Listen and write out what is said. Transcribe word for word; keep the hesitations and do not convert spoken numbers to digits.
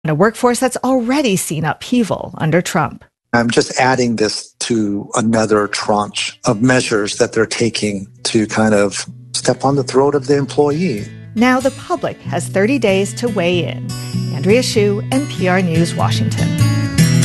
a workforce that's already seen upheaval under Trump. I'm just adding this to another tranche of measures that they're taking to kind of step on the throat of the employee. Now the public has thirty days to weigh in. Andrea Hsu, N P R News, Washington.